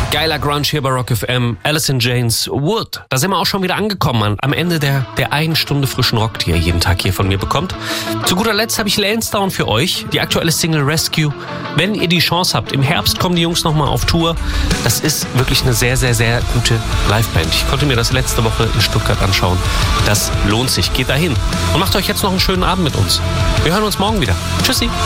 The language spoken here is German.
Geiler Grunge hier bei Rock FM. Alice in Chains, Wood. Da sind wir auch schon wieder angekommen am Ende der einen Stunde frischen Rock, die ihr jeden Tag hier von mir bekommt. Zu guter Letzt habe ich Lansdowne für euch, die aktuelle Single Rescue. Wenn ihr die Chance habt, im Herbst kommen die Jungs nochmal auf Tour. Das ist wirklich eine sehr, sehr, sehr gute Liveband. Ich konnte mir das letzte Woche in Stuttgart anschauen. Das lohnt sich. Geht dahin und macht euch jetzt noch einen schönen Abend mit uns. Wir hören uns morgen wieder. Tschüssi.